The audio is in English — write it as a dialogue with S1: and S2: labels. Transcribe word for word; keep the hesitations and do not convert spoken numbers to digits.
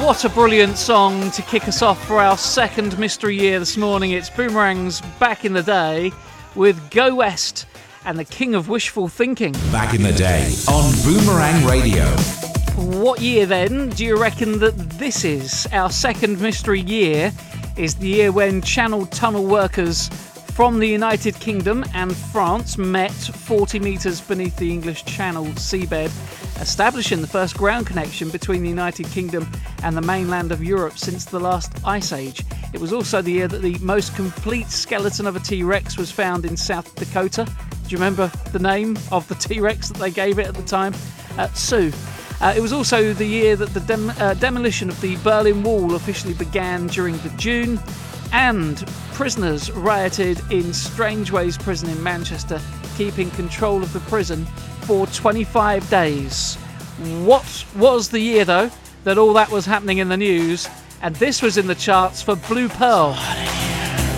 S1: What a brilliant song to kick us off for our second mystery year this morning. It's Boomerang's Back in the Day with Go West and the King of Wishful Thinking.
S2: Back in the Day on Boomerang Radio.
S1: What year then do you reckon that this is? Our second mystery year is the year when Channel Tunnel workers from the United Kingdom and France met forty metres beneath the English Channel seabed, establishing the first ground connection between the United Kingdom and the mainland of Europe since the last ice age. It was also the year that the most complete skeleton of a T-Rex was found in South Dakota. Do you remember the name of the T-Rex that they gave it at the time? Uh, Sue. Uh, it was also the year that the dem- uh, demolition of the Berlin Wall officially began during the June, and prisoners rioted in Strangeways Prison in Manchester, keeping control of the prison for twenty-five days. What was the year, though, that all that was happening in the news? And this was in the charts for Blue Pearl.